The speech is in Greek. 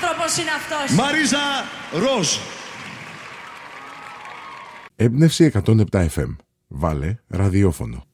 άνθρωπος είναι αυτός. Μαρίζα Ροζ. Έμπνευση 107 FM. Βάλε ραδιόφωνο.